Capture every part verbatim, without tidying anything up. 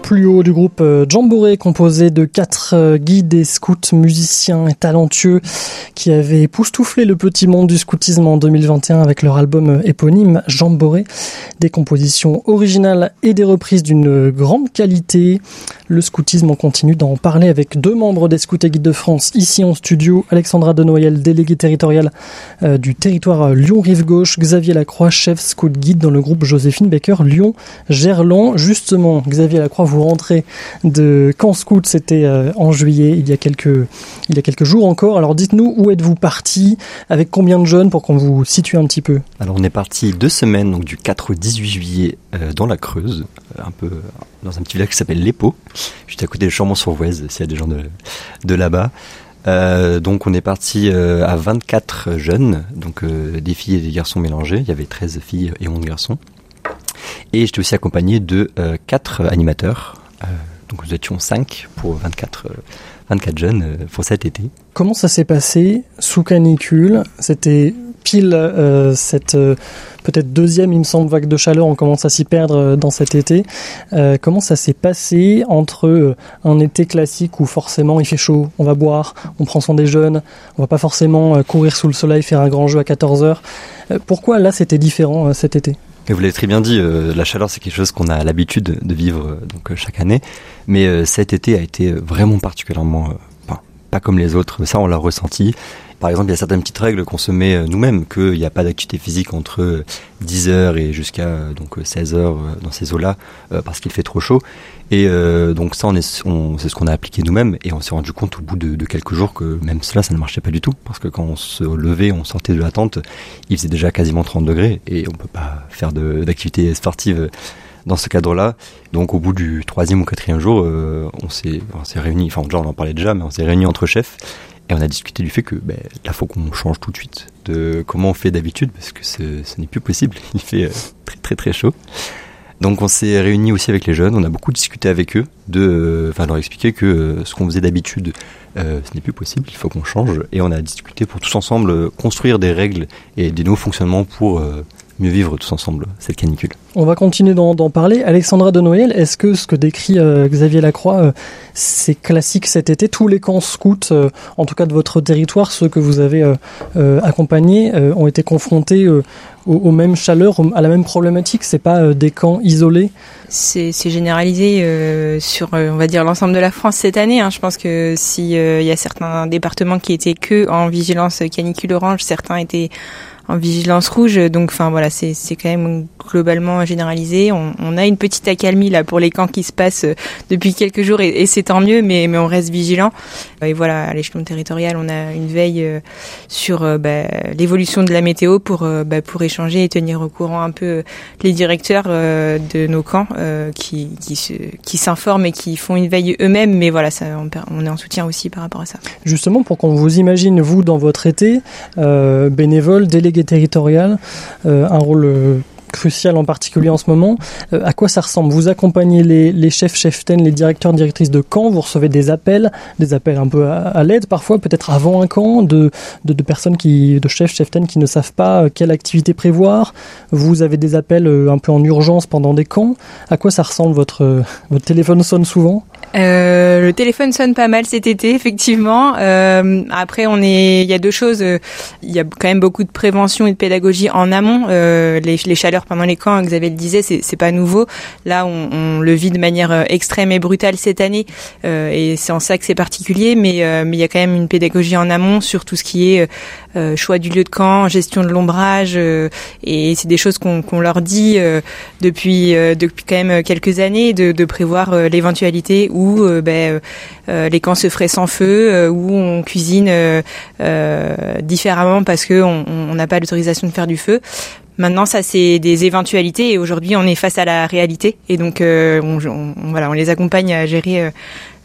plus haut du groupe Jamboree, composé de quatre guides et scouts musiciens et talentueux qui avaient époustouflé le petit monde du scoutisme en deux mille vingt et un avec leur album éponyme Jamboree. Des compositions originales et des reprises d'une grande qualité. Le scoutisme, on continue d'en parler avec deux membres des Scouts et Guides de France ici en studio. Alexandra Denoyel, déléguée territoriale euh, du territoire Lyon-Rive-Gauche. Xavier Lacroix, chef scout guide dans le groupe Joséphine Baker Lyon-Gerland. Justement, Xavier Lacroix, vous rentrez de Camp Scout, c'était euh, en juillet, il y a quelques, il y a quelques jours encore. Alors dites-nous, où êtes-vous parti, avec combien de jeunes pour qu'on vous situe un petit peu? Alors on est parti deux semaines, donc du quatre au dix-huit juillet euh, dans la Creuse, un peu dans un petit village qui s'appelle l'Épau, juste à côté de Chambon-sur-Voueize, s'il y a des gens de, de là-bas. Euh, donc on est parti euh, à vingt-quatre jeunes, donc euh, des filles et des garçons mélangés. Il y avait treize filles et onze garçons. Et j'étais aussi accompagné de euh, quatre animateurs. Euh, donc nous étions cinq pour vingt-quatre, euh, vingt-quatre jeunes euh, pour cet été. Comment ça s'est passé sous canicule? C'était pile euh, cette euh, peut-être deuxième, il me semble, vague de chaleur. On commence à s'y perdre euh, dans cet été. Euh, comment ça s'est passé entre euh, un été classique où forcément il fait chaud, on va boire, on prend soin des jeunes, on va pas forcément euh, courir sous le soleil, faire un grand jeu à quatorze heures. Euh, pourquoi là c'était différent euh, cet été? Et vous l'avez très bien dit, euh, la chaleur c'est quelque chose qu'on a l'habitude de vivre euh, donc euh, chaque année, mais euh, cet été a été vraiment particulièrement, euh, pas, pas comme les autres, ça on l'a ressenti. Par exemple, il y a certaines petites règles qu'on se met euh, nous-mêmes, qu'il n'y a pas d'activité physique entre euh, dix heures et jusqu'à euh, donc seize heures euh, dans ces eaux-là, euh, parce qu'il fait trop chaud. Et euh, donc ça, on est, on, c'est ce qu'on a appliqué nous-mêmes, et on s'est rendu compte au bout de, de quelques jours que même cela, ça ne marchait pas du tout, parce que quand on se levait, on sortait de la tente, il faisait déjà quasiment trente degrés, et on peut pas faire de, d'activité sportive dans ce cadre-là. Donc au bout du troisième ou quatrième jour, euh, on s'est, on s'est réunis, enfin genre on en parlait déjà, mais on s'est réunis entre chefs, et on a discuté du fait que ben, là, faut qu'on change tout de suite de comment on fait d'habitude, parce que ce, ce n'est plus possible, il fait euh, très très très chaud. Donc on s'est réunis aussi avec les jeunes, on a beaucoup discuté avec eux, de, enfin euh, leur expliquer que euh, ce qu'on faisait d'habitude, euh, ce n'est plus possible, il faut qu'on change, et on a discuté pour tous ensemble euh, construire des règles et des nouveaux fonctionnements pour euh, mieux vivre tous ensemble cette canicule. On va continuer d'en, d'en parler. Alexandra Denoyel, est-ce que ce que décrit euh, Xavier Lacroix, euh, c'est classique cet été? Tous les camps scouts, euh, en tout cas de votre territoire, ceux que vous avez euh, euh, accompagnés, euh, ont été confrontés euh, aux, aux mêmes chaleurs, à la même problématique? C'est pas euh, des camps isolés? C'est, c'est généralisé euh, sur, euh, on va dire, l'ensemble de la France cette année. Hein. Je pense que si euh, y a certains départements qui étaient que en vigilance canicule orange, certains étaient en vigilance rouge, donc enfin voilà, c'est c'est quand même globalement généralisé. On, on a une petite accalmie là pour les camps qui se passent depuis quelques jours et, et c'est tant mieux, mais mais on reste vigilant. Et voilà, à l'échelon territorial, on a une veille sur euh, bah, l'évolution de la météo pour euh, bah, pour échanger et tenir au courant un peu les directeurs euh, de nos camps euh, qui qui se, qui s'informent et qui font une veille eux-mêmes. Mais voilà, ça on, on est en soutien aussi par rapport à ça. Justement, pour qu'on vous imagine vous dans votre été, euh, bénévole, délégué territorial, euh, un rôle euh, crucial en particulier en ce moment. Euh, à quoi ça ressemble? Vous accompagnez les, les chefs, cheftaines, les directeurs, directrices de camp, vous recevez des appels, des appels un peu à, à l'aide parfois, peut-être avant un camp, de, de, de personnes qui, de chefs, cheftaines qui ne savent pas quelle activité prévoir. Vous avez des appels euh, un peu en urgence pendant des camps. À quoi ça ressemble? Votre, euh, votre téléphone sonne souvent? Euh, le téléphone sonne pas mal cet été, effectivement. Euh, après, on est, il y a deux choses. Il y a quand même beaucoup de prévention et de pédagogie en amont. Euh, les, les chaleurs pendant les camps, Xavier le disait, c'est, c'est pas nouveau. Là, on, on le vit de manière extrême et brutale cette année, euh, et c'est en ça que c'est particulier. Mais, euh, mais il y a quand même une pédagogie en amont sur tout ce qui est euh, choix du lieu de camp, gestion de l'ombrage, euh, et c'est des choses qu'on, qu'on leur dit euh, depuis, euh, depuis quand même quelques années, de, de prévoir euh, l'éventualité où euh, ben, euh, les camps se feraient sans feu, euh, où on cuisine euh, euh, différemment parce que on, on n'a pas l'autorisation de faire du feu. Maintenant, ça c'est des éventualités et aujourd'hui on est face à la réalité et donc euh, on, on, voilà, on les accompagne à gérer euh,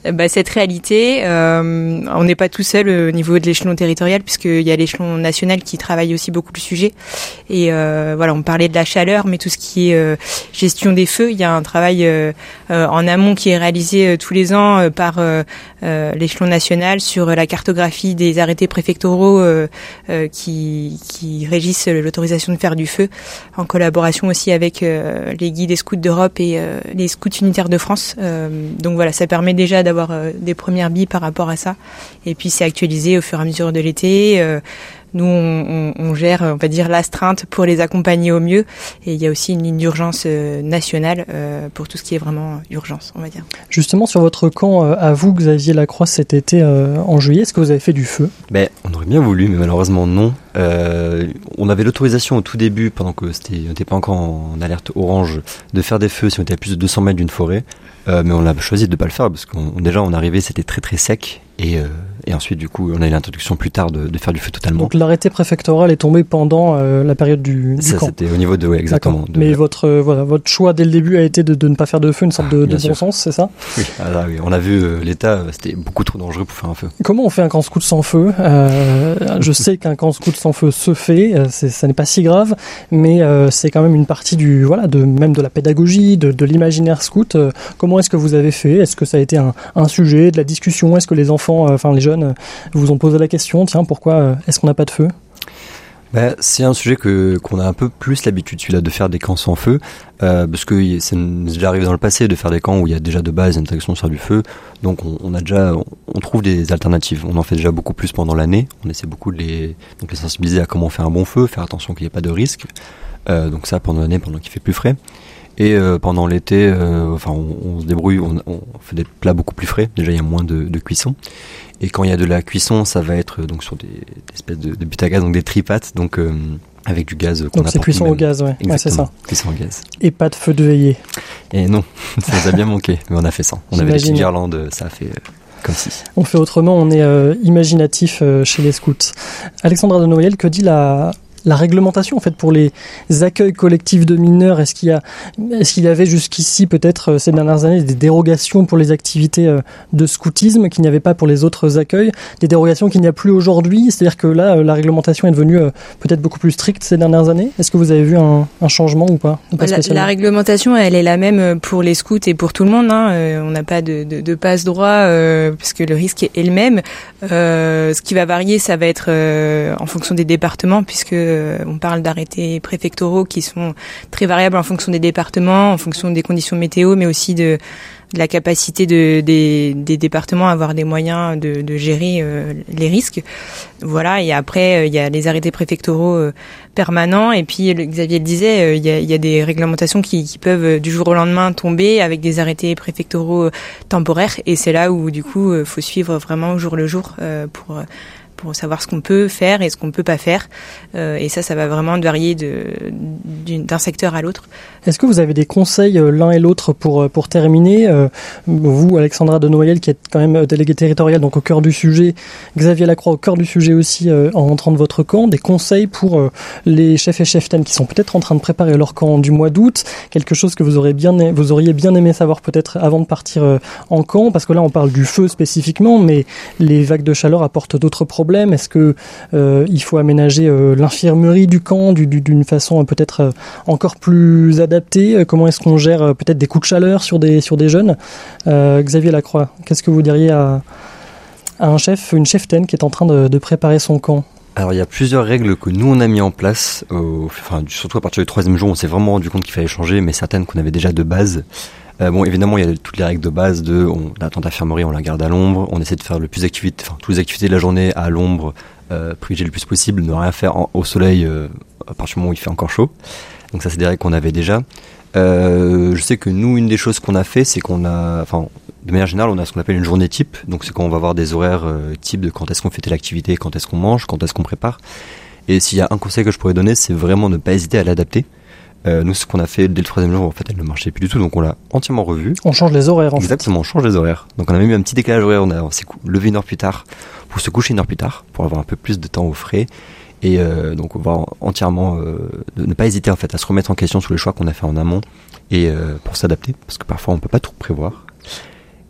bah, cette réalité, euh, on n'est pas tout seul au niveau de l'échelon territorial, puisqu'il y a l'échelon national qui travaille aussi beaucoup le sujet. Et euh, voilà, on parlait de la chaleur, mais tout ce qui est euh, gestion des feux, il y a un travail euh, euh, en amont qui est réalisé euh, tous les ans euh, par euh, euh, l'échelon national sur la cartographie des arrêtés préfectoraux euh, euh, qui, qui régissent l'autorisation de faire du feu, en collaboration aussi avec euh, les guides des scouts d'Europe et euh, les scouts unitaires de France. Euh, donc voilà, ça permet déjà d'avoir euh, des premières billes par rapport à ça. Et puis c'est actualisé au fur et à mesure de l'été. Euh, Nous, on, on, on gère, on va dire, l'astreinte pour les accompagner au mieux. Et il y a aussi une ligne d'urgence euh, nationale euh, pour tout ce qui est vraiment urgence, on va dire. Justement, sur votre camp, euh, à vous, Xavier Lacroix, cet été euh, en juillet, est-ce que vous avez fait du feu ? Ben, on aurait bien voulu, mais malheureusement non. Euh, on avait l'autorisation au tout début, pendant que c'était, on n'était pas encore en alerte orange, de faire des feux si on était à plus de deux cents mètres d'une forêt. Euh, mais on a choisi de ne pas le faire parce qu'on déjà on arrivait, c'était très très sec et, euh, et ensuite du coup on a eu l'introduction plus tard de, de faire du feu totalement. Donc l'arrêté préfectoral est tombé pendant euh, la période du, du ça, camp. C'était au niveau de, ouais, exactement. De, mais votre euh, voilà votre choix dès le début a été de, de ne pas faire de feu, une sorte de, ah, de bon sens, c'est ça ? Oui, ah, oui, on a vu euh, l'état, c'était beaucoup trop dangereux pour faire un feu. Comment on fait un camp scout sans feu ? euh, Je sais qu'un camp scout sans feu se fait, euh, c'est, ça n'est pas si grave, mais euh, c'est quand même une partie du voilà de même de la pédagogie, de, de l'imaginaire scout. Euh, comment est-ce que vous avez fait ? Est-ce que ça a été un, un sujet, de la discussion ? Est-ce que les enfants, euh, enfin les jeunes, euh, vous ont posé la question, tiens, pourquoi euh, est-ce qu'on n'a pas de feu ? Bah, c'est un sujet que qu'on a un peu plus l'habitude, celui-là, de faire des camps sans feu, euh, parce que c'est déjà arrivé dans le passé de faire des camps où il y a déjà de base une interdiction sur du feu, donc on, on a déjà, on, on trouve des alternatives. On en fait déjà beaucoup plus pendant l'année. On essaie beaucoup de les, donc les sensibiliser à comment faire un bon feu, faire attention qu'il n'y ait pas de risque. Euh, donc ça pendant l'année, pendant qu'il fait plus frais. Et euh, pendant l'été, euh, enfin, on, on se débrouille, on, on fait des plats beaucoup plus frais. Déjà, il y a moins de, de cuisson. Et quand il y a de la cuisson, ça va être donc sur des, des espèces de, de buts à gaz, donc des tripates, donc euh, avec du gaz qu'on donc c'est cuisson au gaz, ouais. Exactement, ouais, c'est ça. Cuisson au gaz. Et pas de feu de veillée. Et non, ça nous a bien manqué, mais on a fait ça. On J'imagine. avait des petites guirlandes, ça a fait euh, comme si. On fait autrement, on est euh, imaginatif euh, chez les scouts. Alexandra de Noël, que dit la la réglementation en fait pour les accueils collectifs de mineurs? Est-ce qu'il y a, est-ce qu'il y avait jusqu'ici peut-être ces dernières années des dérogations pour les activités de scoutisme qu'il n'y avait pas pour les autres accueils, des dérogations qu'il n'y a plus aujourd'hui? C'est-à-dire que là la réglementation est devenue peut-être beaucoup plus stricte ces dernières années. Est-ce que vous avez vu un, un changement ou pas, ou pas la, la réglementation elle est la même pour les scouts et pour tout le monde, hein. Euh, on n'a pas de, de, de passe-droit euh, parce que le risque est le même. Euh, ce qui va varier, ça va être euh, en fonction des départements, puisque on parle d'arrêtés préfectoraux qui sont très variables en fonction des départements, en fonction des conditions météo, mais aussi de, de la capacité de, des, des départements à avoir des moyens de, de gérer euh, les risques. Voilà. Et après, euh, il y a les arrêtés préfectoraux euh, permanents. Et puis, le, Xavier le disait, euh, il y a, il y a des réglementations qui, qui peuvent euh, du jour au lendemain tomber avec des arrêtés préfectoraux euh, temporaires. Et c'est là où, du coup, euh, faut suivre vraiment au jour le jour euh, pour euh, pour savoir ce qu'on peut faire et ce qu'on peut pas faire. Euh, et ça, ça va vraiment varier de, d'un secteur à l'autre. Est-ce que vous avez des conseils euh, l'un et l'autre pour pour terminer euh, vous, Alexandra de Noël, qui êtes quand même déléguée territoriale, donc au cœur du sujet, Xavier Lacroix au cœur du sujet aussi euh, en rentrant de votre camp, des conseils pour euh, les chefs et cheftaines qui sont peut-être en train de préparer leur camp du mois d'août, quelque chose que vous aurez bien, vous auriez bien aimé savoir peut-être avant de partir euh, en camp, parce que là on parle du feu spécifiquement, mais les vagues de chaleur apportent d'autres problèmes. Est-ce que euh, il faut aménager euh, l'infirmerie du camp du, du, d'une façon euh, peut-être euh, encore plus adaptée? Comment est-ce qu'on gère euh, peut-être des coups de chaleur sur des sur des jeunes? euh, Xavier Lacroix, qu'est-ce que vous diriez à, à un chef, une cheftaine qui est en train de, de préparer son camp? Alors il y a plusieurs règles que nous on a mis en place, euh, enfin surtout à partir du troisième jour, on s'est vraiment rendu compte qu'il fallait changer, mais certaines qu'on avait déjà de base. Euh, bon, évidemment, il y a toutes les règles de base de on, la tente d'infirmerie, on la garde à l'ombre, on essaie de faire le plus d'activités, enfin toutes les activités de la journée à l'ombre, euh, privilégier le plus possible, ne rien faire en, au soleil euh, à partir du moment où il fait encore chaud. Donc ça, c'est des règles qu'on avait déjà. Euh, je sais que nous, une des choses qu'on a fait, c'est qu'on a, enfin, de manière générale, on a ce qu'on appelle une journée type. Donc c'est quand on va avoir des horaires euh, types de quand est-ce qu'on fait telle activité, quand est-ce qu'on mange, quand est-ce qu'on prépare. Et s'il y a un conseil que je pourrais donner, c'est vraiment ne pas hésiter à l'adapter. Euh, nous, ce qu'on a fait dès le troisième jour, en fait, elle ne marchait plus du tout, donc on l'a entièrement revu. On change les horaires, en fait. Exactement, on change les horaires. Donc on a même eu un petit décalage horaire, on, a, on s'est levé une heure plus tard pour se coucher une heure plus tard, pour avoir un peu plus de temps au frais. Et euh, donc on va entièrement euh, ne pas hésiter en fait à se remettre en question sur les choix qu'on a fait en amont et euh, pour s'adapter, parce que parfois on peut pas tout prévoir.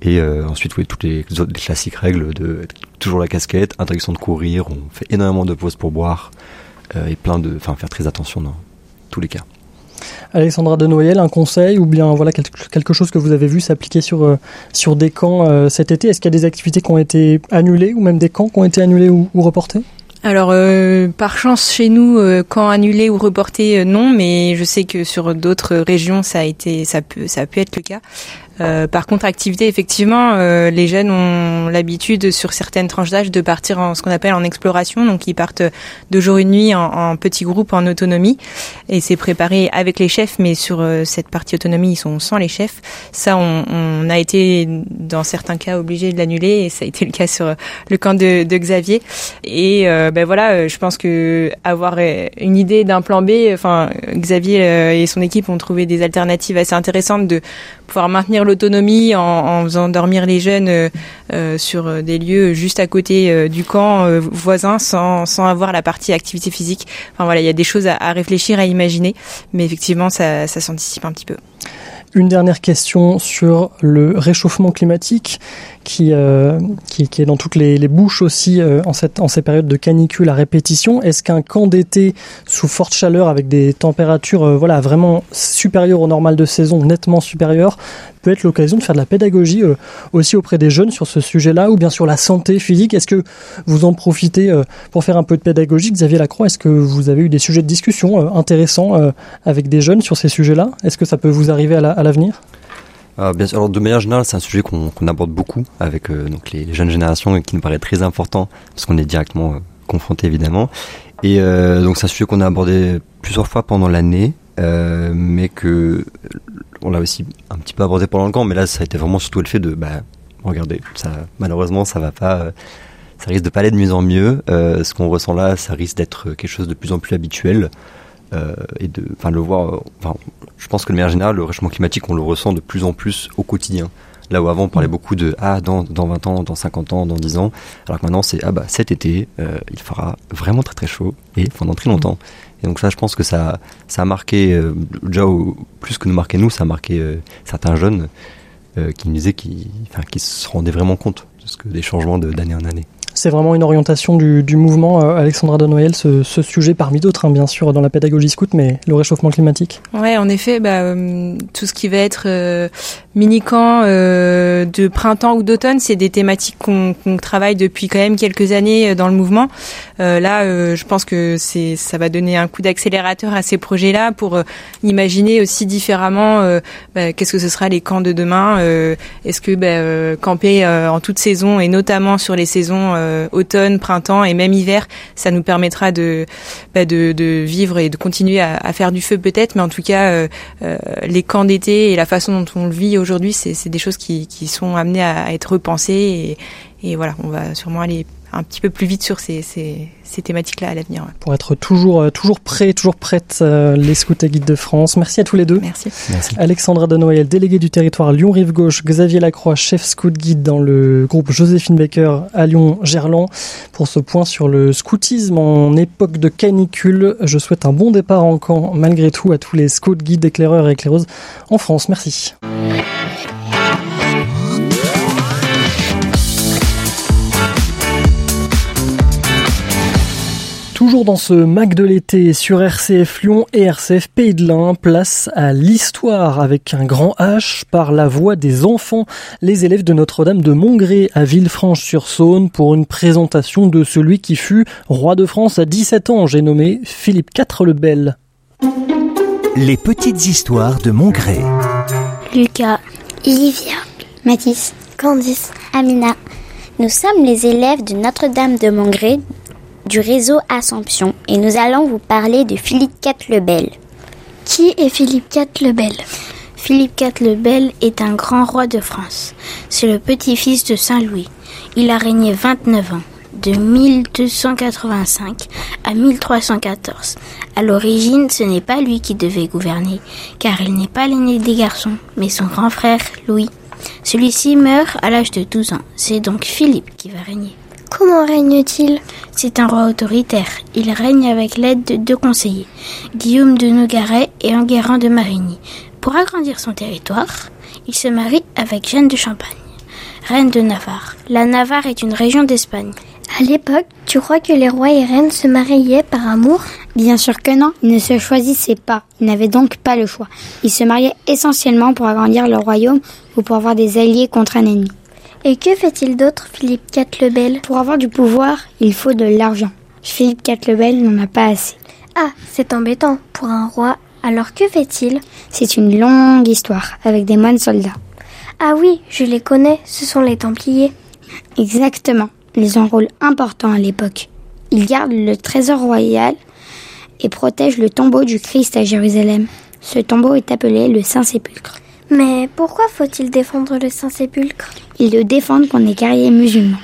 Et euh, ensuite, oui, toutes les, les classiques règles de toujours la casquette, interdiction de courir, on fait énormément de pauses pour boire euh, et plein de, enfin, faire très attention dans tous les cas. Alexandra Denoyel, un conseil ou bien voilà quelque, quelque chose que vous avez vu s'appliquer sur euh, sur des camps euh, cet été? Est-ce qu'il y a des activités qui ont été annulées ou même des camps qui ont été annulés ou, ou reportés? Alors, euh, par chance, chez nous, euh, camp annulé ou reporté, euh, non, mais je sais que sur d'autres régions, ça a été, ça peut, ça peut être le cas. Euh, par contre, activité, effectivement, euh, les jeunes ont l'habitude sur certaines tranches d'âge de partir en ce qu'on appelle en exploration, donc ils partent deux jours une nuit en, en petits groupes en autonomie, et c'est préparé avec les chefs, mais sur euh, cette partie autonomie, ils sont sans les chefs. Ça, on, on a été dans certains cas obligés de l'annuler, et ça a été le cas sur le camp de, de Xavier. Et euh, ben voilà, je pense que avoir une idée d'un plan B, enfin Xavier et son équipe ont trouvé des alternatives assez intéressantes de pouvoir maintenir l'autonomie en, en faisant dormir les jeunes euh, euh, sur des lieux juste à côté euh, du camp euh, voisin sans, sans avoir la partie activité physique. Enfin voilà, il y a des choses à, à réfléchir, à imaginer, mais effectivement ça, ça s'anticipe un petit peu. Une dernière question sur le réchauffement climatique qui, euh, qui, qui est dans toutes les, les bouches aussi euh, en, cette, en ces périodes de canicule à répétition. Est-ce qu'un camp d'été sous forte chaleur avec des températures euh, voilà, vraiment supérieures au normal de saison, nettement supérieures, peut être l'occasion de faire de la pédagogie euh, aussi auprès des jeunes sur ce sujet-là, ou bien sur la santé physique? Est-ce que vous en profitez euh, pour faire un peu de pédagogie? Xavier Lacroix, est-ce que vous avez eu des sujets de discussion euh, intéressants euh, avec des jeunes sur ces sujets-là? Est-ce que ça peut vous arriver à, la, à l'avenir? Euh, bien sûr, alors de manière générale, c'est un sujet qu'on, qu'on aborde beaucoup avec euh, donc les, les jeunes générations et qui nous paraît très important parce qu'on est directement euh, confrontés évidemment. Et euh, donc c'est un sujet qu'on a abordé plusieurs fois pendant l'année, euh, mais que on l'a aussi un petit peu abordé pendant le camp. Mais là, ça a été vraiment surtout le fait de, bah, regardez, ça, malheureusement, ça va pas, euh, ça risque de pas aller de mieux en mieux. Euh, ce qu'on ressent là, ça risque d'être quelque chose de plus en plus habituel. Euh, et de, enfin, le voir. Enfin, je pense que de manière générale, le réchauffement climatique, on le ressent de plus en plus au quotidien. Là où avant, on parlait beaucoup de ah dans dans vingt ans, dans cinquante ans, dans dix ans, alors que maintenant, c'est ah bah cet été, euh, il fera vraiment très très chaud et pendant très longtemps. Et donc ça, je pense que ça ça a marqué euh, déjà au, plus que nous marquer nous, ça a marqué euh, certains jeunes euh, qui nous disaient qui, enfin, qui se rendaient vraiment compte de ce que des changements de, d'année en année. C'est vraiment une orientation du, du mouvement, euh, Alexandra Denoyel, ce, ce sujet parmi d'autres, hein, bien sûr, dans la pédagogie scout, mais le réchauffement climatique. Ouais, en effet, bah, euh, tout ce qui va être euh, mini-camp euh, de printemps ou d'automne, c'est des thématiques qu'on, qu'on travaille depuis quand même quelques années dans le mouvement. Euh, là, euh, je pense que c'est, ça va donner un coup d'accélérateur à ces projets-là pour euh, imaginer aussi différemment euh, bah, qu'est-ce que ce sera les camps de demain. Euh, est-ce que bah, euh, camper euh, en toute saison et notamment sur les saisons euh, automne, printemps et même hiver, ça nous permettra de, bah, de, de vivre et de continuer à, à faire du feu peut-être, mais en tout cas, euh, euh, les camps d'été et la façon dont on le vit aujourd'hui, c'est, c'est des choses qui, qui sont amenées à, à être repensées et, et voilà, on va sûrement aller un petit peu plus vite sur ces, ces, ces thématiques-là à l'avenir. Ouais. Pour être toujours, toujours prêt, toujours prête, euh, les scouts et guides de France. Merci à tous les deux. Merci. Merci. Alexandra Denoyel, déléguée du territoire Lyon-Rive-Gauche, Xavier Lacroix, chef scout guide dans le groupe Joséphine Baker à Lyon-Gerland, pour ce point sur le scoutisme en époque de canicule. Je souhaite un bon départ en camp, malgré tout, à tous les scouts, guides, éclaireurs et éclaireuses en France. Merci. Toujours dans ce Mac de l'été sur R C F Lyon et R C F Pays de l'Ain, place à l'histoire avec un grand H par la voix des enfants, les élèves de Notre-Dame de Montgré à Villefranche-sur-Saône pour une présentation de celui qui fut roi de France à dix-sept ans, j'ai nommé Philippe quatre le Bel. Les petites histoires de Montgré. Lucas, Olivia, Mathis, Candice, Amina. Nous sommes les élèves de Notre-Dame de Montgré du réseau Assomption et nous allons vous parler de Philippe quatre le Bel. Qui est Philippe quatre le Bel ? Philippe quatre le Bel est un grand roi de France. C'est le petit-fils de Saint-Louis. Il a régné vingt-neuf ans, de mille deux cent quatre-vingt-cinq à mille trois cent quatorze. À l'origine, ce n'est pas lui qui devait gouverner, car il n'est pas l'aîné des garçons, mais son grand frère Louis. Celui-ci meurt à l'âge de douze ans. C'est donc Philippe qui va régner. Comment règne-t-il ? C'est un roi autoritaire. Il règne avec l'aide de deux conseillers, Guillaume de Nogaret et Enguerrand de Marigny. Pour agrandir son territoire, il se marie avec Jeanne de Champagne. reine de Navarre. La Navarre est une région d'Espagne. À l'époque, tu crois que les rois et reines se mariaient par amour ? Bien sûr que non, ils ne se choisissaient pas, ils n'avaient donc pas le choix. Ils se mariaient essentiellement pour agrandir leur royaume ou pour avoir des alliés contre un ennemi. Et que fait-il d'autre, Philippe quatre le Bel ? Pour avoir du pouvoir, il faut de l'argent. Philippe quatre le Bel n'en a pas assez. Ah, c'est embêtant pour un roi. Alors que fait-il ? C'est une longue histoire, avec des moines soldats. Ah oui, je les connais, ce sont les Templiers. Exactement, ils ont un rôle important à l'époque. Ils gardent le trésor royal et protègent le tombeau du Christ à Jérusalem. Ce tombeau est appelé le Saint-Sépulcre. Mais pourquoi faut-il défendre le Saint-Sépulcre ? Ils le défendent contre les guerriers musulmans.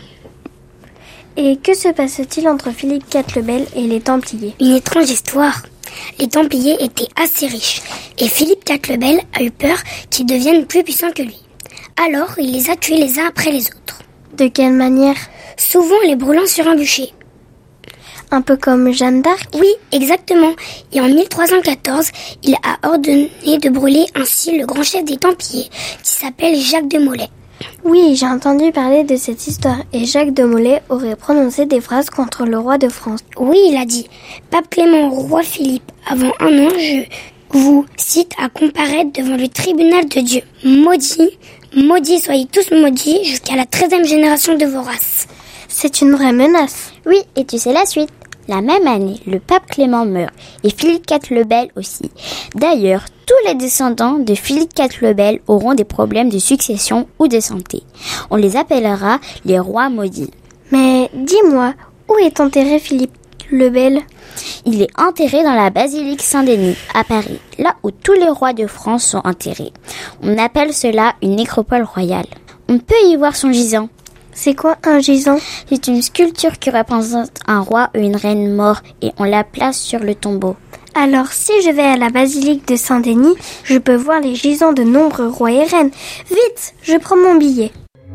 Et que se passe-t-il entre Philippe quatre le Bel et les Templiers ? Une étrange histoire. Les Templiers étaient assez riches et Philippe quatre le Bel a eu peur qu'ils deviennent plus puissants que lui. Alors, il les a tués les uns après les autres. De quelle manière ? Souvent les brûlant sur un bûcher. Un peu comme Jeanne d'Arc ? Oui, exactement. Et en mille trois cent quatorze, il a ordonné de brûler ainsi le grand chef des Templiers, qui s'appelle Jacques de Molay. Oui, j'ai entendu parler de cette histoire et Jacques de Molay aurait prononcé des phrases contre le roi de France. Oui, il a dit « Pape Clément, roi Philippe, avant un an, je vous cite à comparaître devant le tribunal de Dieu. Maudit, maudits, soyez tous maudits jusqu'à la treizième génération de vos races. » C'est une vraie menace. Oui, et tu sais la suite. La même année, le pape Clément meurt, et Philippe quatre le Bel aussi. D'ailleurs, tous les descendants de Philippe quatre le Bel auront des problèmes de succession ou de santé. On les appellera les rois maudits. Mais dis-moi, où est enterré Philippe le Bel ? Il est enterré dans la basilique Saint-Denis, à Paris, là où tous les rois de France sont enterrés. On appelle cela une nécropole royale. On peut y voir son gisant. C'est quoi un gisant ? C'est une sculpture qui représente un roi ou une reine mort et on la place sur le tombeau. Alors si je vais à la basilique de Saint-Denis, je peux voir les gisants de nombreux rois et reines. Vite, je prends mon billet.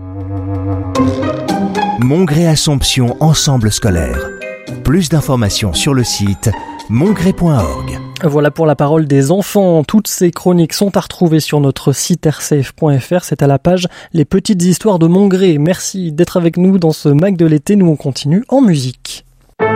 Mongré Assomption Ensemble Scolaire. Plus d'informations sur le site mongré point org. Voilà pour la parole des enfants. Toutes ces chroniques sont à retrouver sur notre site r c f point f r. C'est à la page Les petites histoires de Mongré. Merci d'être avec nous dans ce Mac de l'été. Nous on continue en musique.